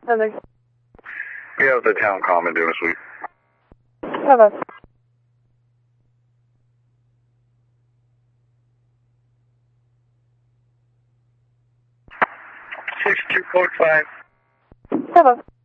Hello. We have the town common doing a sweep. Hello. 6245. Hello.